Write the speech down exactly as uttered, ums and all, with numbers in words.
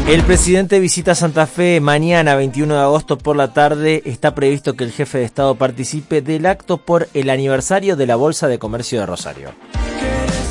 El presidente visita Santa Fe mañana, veintiuno de agosto por la tarde. Está previsto que el jefe de Estado participe del acto por el aniversario de la Bolsa de Comercio de Rosario.